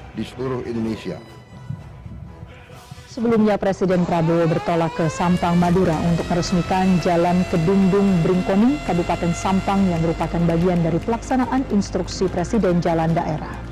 di seluruh Indonesia. Sebelumnya Presiden Prabowo bertolak ke Sampang, Madura untuk meresmikan Jalan Kedungdung Bringkoni, Kabupaten Sampang yang merupakan bagian dari pelaksanaan instruksi Presiden Jalan Daerah.